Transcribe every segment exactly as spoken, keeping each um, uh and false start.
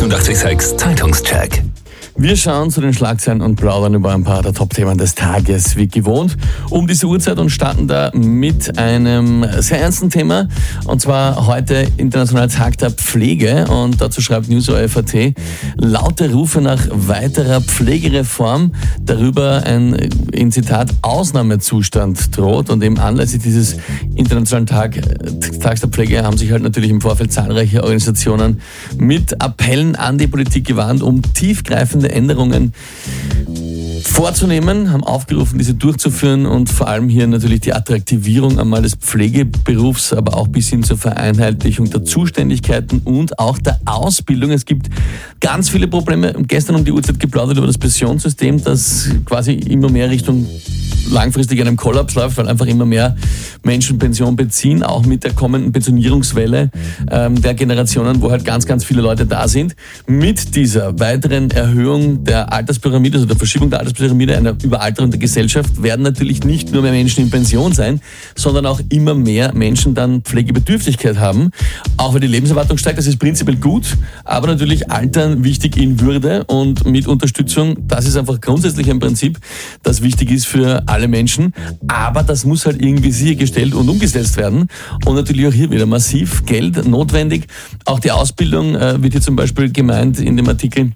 achtundachtzig Komma sechs Zeitungscheck. Wir schauen zu den Schlagzeilen und plaudern über ein paar der Top-Themen des Tages, wie gewohnt, um diese Uhrzeit und starten da mit einem sehr ernsten Thema. Und zwar heute Internationaler Tag der Pflege. Und dazu schreibt NewsORF.at, laute Rufe nach weiterer Pflegereform, darüber ein, in Zitat, Ausnahmezustand droht. Und eben anlässlich dieses Internationalen Tag, Tags der Pflege haben sich halt natürlich im Vorfeld zahlreiche Organisationen mit Appellen an die Politik gewarnt, um tiefgreifende Änderungen vorzunehmen, haben aufgerufen, diese durchzuführen und vor allem hier natürlich die Attraktivierung einmal des Pflegeberufs, aber auch bis hin zur Vereinheitlichung der Zuständigkeiten und auch der Ausbildung. Es gibt ganz viele Probleme. Gestern um die Uhrzeit geplaudert über das Pensionssystem, das quasi immer mehr Richtung langfristig einem Kollaps läuft, weil einfach immer mehr Menschen Pension beziehen, auch mit der kommenden Pensionierungswelle ähm, der Generationen, wo halt ganz, ganz viele Leute da sind. Mit dieser weiteren Erhöhung der Alterspyramide, also der Verschiebung der Alterspyramide, einer Überalterung der Gesellschaft, werden natürlich nicht nur mehr Menschen in Pension sein, sondern auch immer mehr Menschen dann Pflegebedürftigkeit haben. Auch wenn die Lebenserwartung steigt, das ist prinzipiell gut, aber natürlich Altern wichtig in Würde und mit Unterstützung. Das ist einfach grundsätzlich ein Prinzip, das wichtig ist für alle Menschen, aber das muss halt irgendwie sichergestellt und umgesetzt werden und natürlich auch hier wieder massiv Geld notwendig. Auch die Ausbildung äh, wird hier zum Beispiel gemeint in dem Artikel.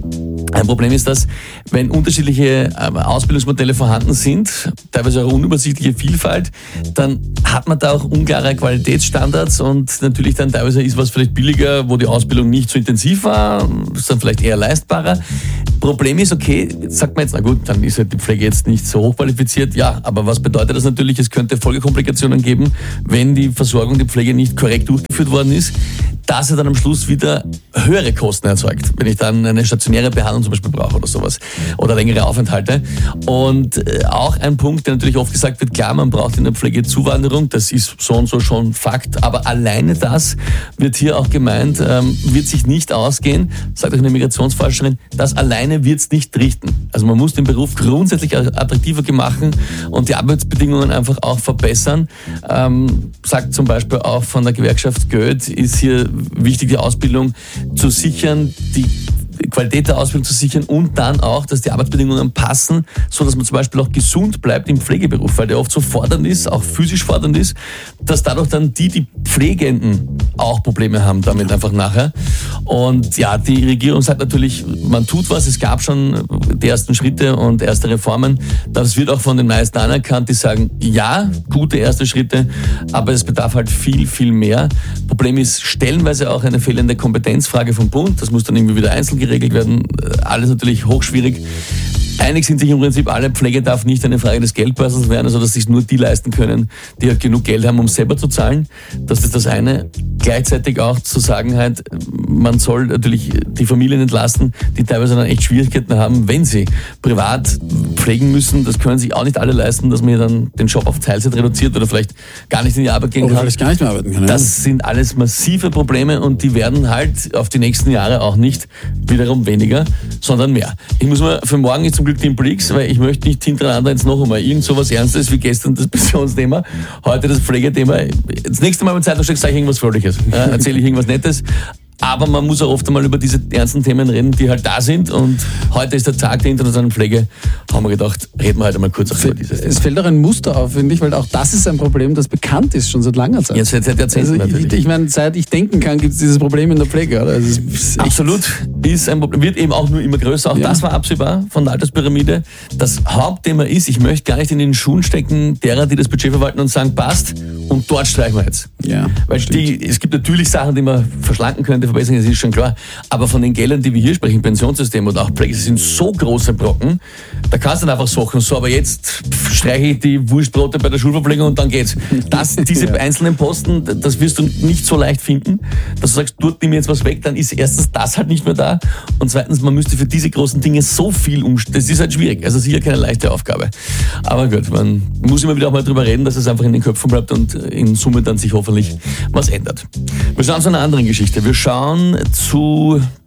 Ein Problem ist, dass wenn unterschiedliche Ausbildungsmodelle vorhanden sind, teilweise auch unübersichtliche Vielfalt, dann hat man da auch unklare Qualitätsstandards und natürlich dann teilweise ist was vielleicht billiger, wo die Ausbildung nicht so intensiv war, ist dann vielleicht eher leistbarer. Problem ist, okay, jetzt sagt man jetzt, na gut, dann ist halt die Pflege jetzt nicht so hochqualifiziert. Ja, aber was bedeutet das natürlich? Es könnte Folgekomplikationen geben, wenn die Versorgung, die Pflege nicht korrekt durchgeführt worden ist, dass er dann am Schluss wieder höhere Kosten erzeugt, wenn ich dann eine stationäre Behandlung zum Beispiel brauche oder sowas oder längere Aufenthalte. Und auch ein Punkt, der natürlich oft gesagt wird, klar, man braucht in der Pflege Zuwanderung, das ist so und so schon Fakt, aber alleine das wird hier auch gemeint, ähm, wird sich nicht ausgehen, sagt auch eine Migrationsforscherin, das alleine wird es nicht richten. Also man muss den Beruf grundsätzlich attraktiver machen und die Arbeitsbedingungen einfach auch verbessern. Ähm, sagt zum Beispiel auch von der Gewerkschaft Goethe, ist hier wichtig, die Ausbildung zu sichern, die Qualität der Ausbildung zu sichern und dann auch, dass die Arbeitsbedingungen passen, so dass man zum Beispiel auch gesund bleibt im Pflegeberuf, weil der oft so fordernd ist, auch physisch fordernd ist, dass dadurch dann die, die Pflegenden auch Probleme haben damit einfach nachher. Und ja, die Regierung sagt natürlich, man tut was, es gab schon die ersten Schritte und erste Reformen. Das wird auch von den meisten anerkannt, die sagen, ja, gute erste Schritte, aber es bedarf halt viel, viel mehr. Problem ist stellenweise auch eine fehlende Kompetenzfrage vom Bund, das muss dann irgendwie wieder einzeln geregelt werden, alles natürlich hochschwierig. Einig sind sich im Prinzip alle, Pflege darf nicht eine Frage des Geldbörsels werden, also dass sich nur die leisten können, die halt genug Geld haben, um selber zu zahlen. Das ist das eine. Gleichzeitig auch zu sagen halt, man soll natürlich die Familien entlasten, die teilweise dann echt Schwierigkeiten haben, wenn sie privat pflegen müssen. Das können sich auch nicht alle leisten, dass man dann den Job auf Teilzeit reduziert oder vielleicht gar nicht in die Arbeit gehen kann. Oder vielleicht gar nicht mehr arbeiten kann. Das ja. sind alles massive Probleme und die werden halt auf die nächsten Jahre auch nicht wiederum weniger, sondern mehr. Ich muss mir für morgen jetzt zum Glück Team Bricks, weil ich möchte nicht hintereinander jetzt noch einmal irgend so was Ernstes wie gestern das Pensionsthema, heute das Pflegethema. Das nächste Mal beim Zeitungsstück sage ich irgendwas Fröhliches, ja, erzähle ich irgendwas Nettes. Aber man muss auch oft einmal über diese ernsten Themen reden, die halt da sind. Und heute ist der Tag der internationalen Pflege. Haben wir gedacht, reden wir heute mal kurz über dieses Thema. Es fällt auch ein Muster auf, finde ich, weil auch das ist ein Problem, das bekannt ist, schon seit langer Zeit. Ja, seit, seit Jahrzehnten also ich, ich meine, seit ich denken kann, gibt es dieses Problem in der Pflege. Oder? Also ist Absolut. Ist ein Problem, wird eben auch nur immer größer. Auch ja. Das war absehbar von der Alterspyramide. Das Hauptthema ist, ich möchte gar nicht in den Schuhen stecken derer, die das Budget verwalten und sagen, passt, und dort streichen wir jetzt. Ja, weil die, es gibt natürlich Sachen, die man verschlanken könnte, verbessern, das ist schon klar. Aber von den Geldern, die wir hier sprechen, Pensionssystem und auch Pflege, das sind so große Brocken, da kannst du dann einfach sagen, so, aber jetzt streiche ich die Wurstbrote bei der Schulverpflegung und dann geht's. Das, diese ja. einzelnen Posten, das wirst du nicht so leicht finden, dass du sagst, dort nimm jetzt was weg, dann ist erstens das halt nicht mehr da und zweitens, man müsste für diese großen Dinge so viel umstellen. Das ist halt schwierig, also sicher keine leichte Aufgabe. Aber gut, man muss immer wieder auch mal drüber reden, dass es einfach in den Köpfen bleibt und in Summe dann sich hoffentlich was ändert. Wir schauen zu einer anderen Geschichte. Wir schauen zu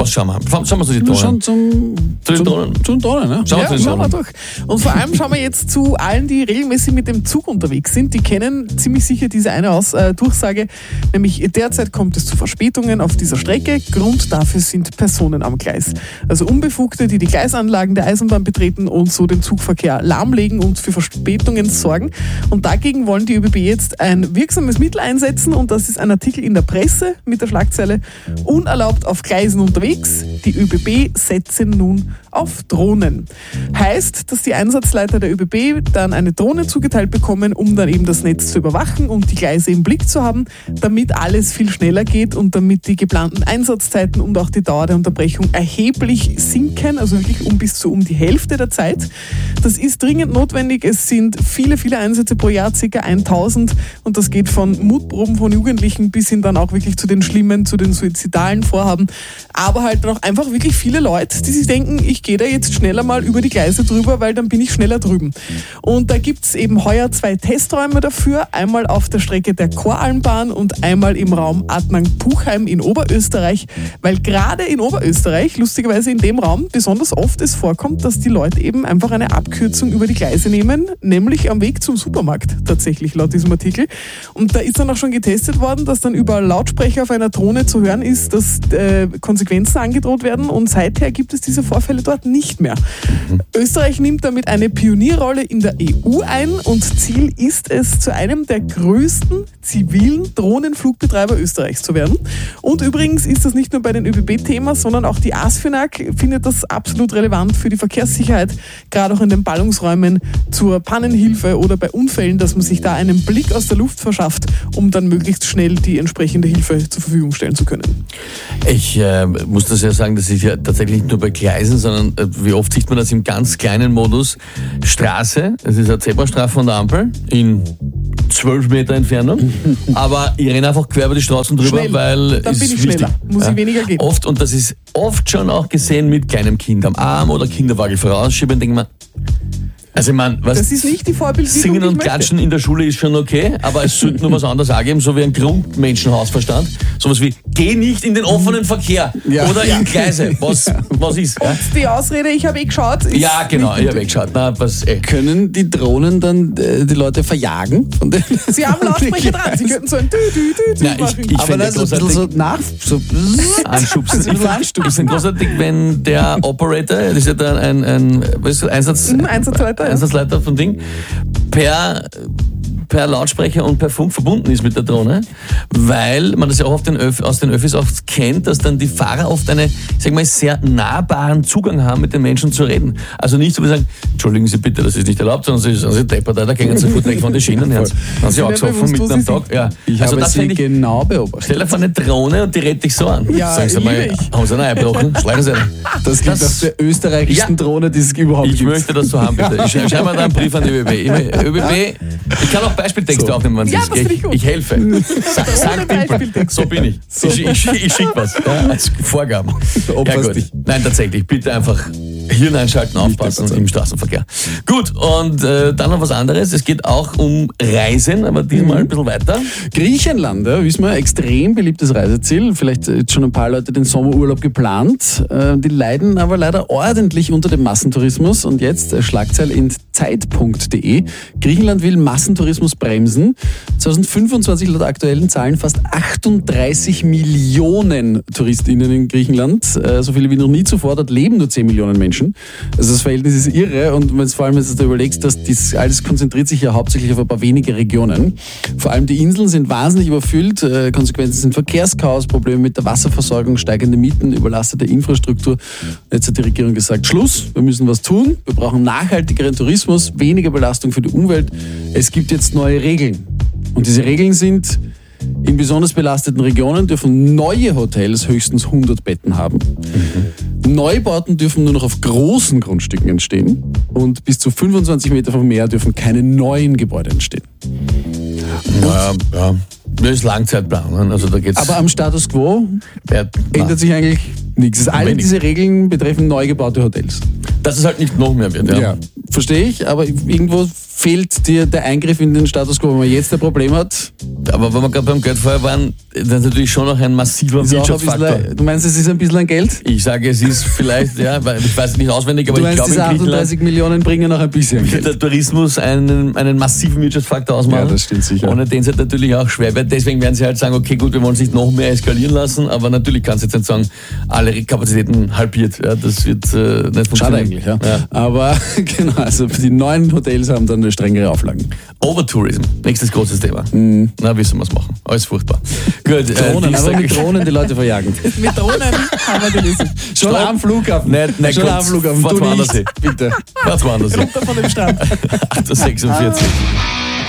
Was schauen wir? Schauen wir zu den Drohnen. Schon zum, Zu den zum, Drohnen. Zu den Drohnen, ne? Schauen wir Ja, zu den schauen wir Drohnen. durch. Und vor allem schauen wir jetzt zu allen, die regelmäßig mit dem Zug unterwegs sind. Die kennen ziemlich sicher diese eine Aus äh, Durchsage, nämlich derzeit kommt es zu Verspätungen auf dieser Strecke. Grund dafür sind Personen am Gleis. Also Unbefugte, die die Gleisanlagen der Eisenbahn betreten und so den Zugverkehr lahmlegen und für Verspätungen sorgen. Und dagegen wollen die ÖBB jetzt ein wirksames Mittel einsetzen und das ist ein Artikel in der Presse mit der Schlagzeile "Unerlaubt auf Gleisen unterwegs. Die ÖBB setzen nun auf Drohnen." Heißt, dass die Einsatzleiter der ÖBB dann eine Drohne zugeteilt bekommen, um dann eben das Netz zu überwachen und die Gleise im Blick zu haben, damit alles viel schneller geht und damit die geplanten Einsatzzeiten und auch die Dauer der Unterbrechung erheblich sinken, also wirklich um bis zu um die Hälfte der Zeit. Das ist dringend notwendig. Es sind viele, viele Einsätze pro Jahr, ca. tausend, und das geht von Mutproben von Jugendlichen bis hin dann auch wirklich zu den schlimmen, zu den suizidalen Vorhaben, aber halt dann auch einfach wirklich viele Leute, die sich denken, ich gehe da jetzt schneller mal über die Gleise drüber, weil dann bin ich schneller drüben. Und da gibt es eben heuer zwei Testräume dafür, einmal auf der Strecke der Koralmbahn und einmal im Raum Adnang-Puchheim in Oberösterreich, weil gerade in Oberösterreich, lustigerweise in dem Raum, besonders oft es vorkommt, dass die Leute eben einfach eine Abkürzung über die Gleise nehmen, nämlich am Weg zum Supermarkt tatsächlich, laut diesem Artikel. Und da ist dann auch schon getestet worden, dass dann über Lautsprecher auf einer Drohne zu hören ist, dass äh, Konsequenzen angedroht werden, und seither gibt es diese Vorfälle dort nicht mehr. Mhm. Österreich nimmt damit eine Pionierrolle in der E U ein und Ziel ist es, zu einem der größten zivilen Drohnenflugbetreiber Österreichs zu werden. Und übrigens ist das nicht nur bei den ÖBB-Thema, sondern auch die ASFINAG findet das absolut relevant für die Verkehrssicherheit, gerade auch in den Ballungsräumen zur Pannenhilfe oder bei Unfällen, dass man sich da einen Blick aus der Luft verschafft, um dann möglichst schnell die entsprechende Hilfe zur Verfügung stellen zu können. Ich äh, muss das ja sagen, das ist ja tatsächlich nicht nur bei Gleisen, sondern äh, wie oft sieht man das im ganz kleinen Modus. Straße, es ist eine Zebrastreifen von der Ampel in zwölf Meter Entfernung, aber ich renne einfach quer über die Straßen drüber, Schnell. weil Dann es bin ich ist schneller, wichtig. muss ich weniger gehen. Oft, und das ist oft schon auch gesehen mit kleinem Kind am Arm oder Kinderwagen vorausschieben, denke man, also ich meine, was Das ist nicht die Vorbildbildung, Singen die ich und möchte. Klatschen in der Schule ist schon okay, aber es sollte nur was anderes auch geben, so wie ein Grundmenschenhausverstand. Sowas wie, geh nicht in den offenen Verkehr Ja. oder Ja. in Gleise. Was, was ist? Ja, Und die Ausrede, ich habe eh geschaut, ist ja genau, nicht ich habe weggeschaut. Na, was, ey. Können die Drohnen dann äh, die Leute verjagen? Von den Sie haben Lautsprecher dran, Sie könnten so ein Dü, Dü, Dü, Dü Nein, machen. ich, ich Aber finde das ist ein großartig. bisschen so nach... So Anschubsen. So Ich finde find großartig, wenn der Operator, das ist ja dann ein, ein was ist das, Einsatz, Mhm, Einsatzleiter, ja. Einsatzleiter von Ding, per, per Lautsprecher und per Funk verbunden ist mit der Drohne, weil man das ja auch auf den Öf, aus den Öffis oft kennt, dass dann die Fahrer oft einen, ich sag mal, sehr nahbaren Zugang haben, mit den Menschen zu reden. Also nicht so wie sagen, entschuldigen Sie bitte, das ist nicht erlaubt, sondern Sie sind Sie deppert, da gehen Sie gut weg von den Schienen her. Haben Sie auch nicht gesoffen bewusst, mitten wo am Sie Tag? Ja. Ich Also habe das sie fänd ich, genau beobachtet. stell dir vor eine Drohne und die redet dich so an. Ja, Sagen Sie mal, liebe ich. haben Sie einen eingebrochen? Schlagen Sie einen. Das klingt Das- nach der österreichischsten Ja. Drohne, die es überhaupt Ich gibt. möchte das so haben, bitte. Ich schreibe schreib mal da einen Brief an die ÖBB. Ich, ÖBB, ich kann auch Beispieltexte So. aufnehmen, wenn Sie Ja, es das finde ich gut. Ich helfe. Sa sag Dimpel. Beispieltexte. So bin ich. Ich, ich, ich schicke was. Ja, als Vorgaben. Opferst Ja, gut. dich. Nein, tatsächlich. Bitte einfach Hirn einschalten, aufpassen deppert im Straßenverkehr. Gut, und äh, dann noch was anderes. Es geht auch um Reisen, aber diesmal ein bisschen weiter. Griechenland, ja, wissen wir, extrem beliebtes Reiseziel. Vielleicht jetzt schon ein paar Leute den Sommerurlaub geplant. Äh, die leiden aber leider ordentlich unter dem Massentourismus. Und jetzt äh, Schlagzeile in Zeit punkt de. Griechenland will Massentourismus bremsen. zwanzig fünfundzwanzig laut aktuellen Zahlen fast achtunddreißig Millionen TouristInnen in Griechenland. Äh, so viele wie noch nie zuvor. Dort leben nur zehn Millionen Menschen. Also das Verhältnis ist irre. Und wenn du vor allem jetzt überlegst, dass dies alles konzentriert sich ja hauptsächlich auf ein paar wenige Regionen. Vor allem die Inseln sind wahnsinnig überfüllt. Äh, Konsequenzen sind Verkehrschaos, Probleme mit der Wasserversorgung, steigende Mieten, überlastete Infrastruktur. Jetzt hat die Regierung gesagt, Schluss, wir müssen was tun. Wir brauchen nachhaltigeren Tourismus, weniger Belastung für die Umwelt. Es gibt jetzt neue Regeln. Und diese Regeln sind, in besonders belasteten Regionen dürfen neue Hotels höchstens hundert Betten haben. Mhm. Neubauten dürfen nur noch auf großen Grundstücken entstehen. Und bis zu fünfundzwanzig Meter vom Meer dürfen keine neuen Gebäude entstehen. Ja, ja. Das ist Langzeitplan. Also da geht's. Aber am Status quo Wer- ändert sich eigentlich nichts. Alle Wenig. diese Regeln betreffen neu gebaute Hotels. dass es halt nicht noch mehr wird. Ja. Verstehe ich, aber irgendwo fehlt dir der Eingriff in den Status quo, wenn man jetzt ein Problem hat? Aber wenn wir gerade beim Geldfeuer waren, das ist natürlich schon noch ein massiver Ist auch ein Wirtschaftsfaktor. bisschen, du meinst, es ist ein bisschen ein Geld? Ich sage, es ist vielleicht, ja, weil ich weiß nicht auswendig, aber Du ich meinst, glaube, diese in Griechenland achtunddreißig Millionen bringen noch ein bisschen wird Geld? der Tourismus einen, einen massiven Wirtschaftsfaktor ausmachen. Ja, das stimmt sicher. Ohne den es halt natürlich auch schwer wird. Deswegen werden sie halt sagen, okay, gut, wir wollen es nicht noch mehr eskalieren lassen, aber natürlich kannst du jetzt nicht sagen, alle Kapazitäten halbiert. Ja, das wird äh, nicht funktionieren. Schade eigentlich, ja. ja. Aber genau, also die neuen Hotels haben dann strengere Auflagen. Overtourism, nächstes großes Thema. Mhm. Na, wissen wir es machen. Alles furchtbar. Gut, Drohnen, äh, aber Dienstag- mit Drohnen die Leute verjagen. Mit Drohnen haben wir die Lösung. Schon Stopp. am Flughafen. Nein, nein, Schon Gott, am Flughafen. fahrt Du woanders nicht, bitte. Was war das? Runter von dem Strand. acht Uhr sechsundvierzig.